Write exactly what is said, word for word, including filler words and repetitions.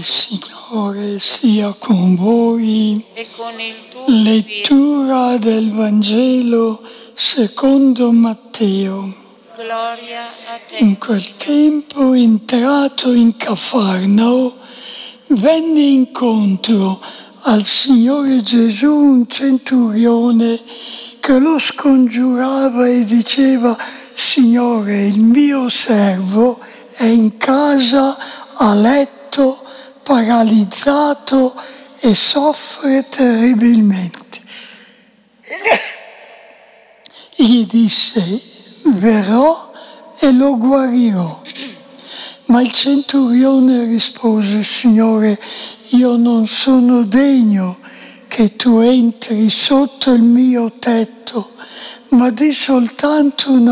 Signore sia con voi. E con il tuo Lettura del Vangelo secondo Matteo. Gloria a te. In quel tempo, entrato in Cafarnao, venne incontro al Signore Gesù un centurione che lo scongiurava e diceva: Signore, il mio servo è in casa a letto, paralizzato e soffre terribilmente. Gli disse: verrò e lo guarirò. Ma il centurione rispose: Signore, io non sono degno che tu entri sotto il mio tetto, ma di soltanto una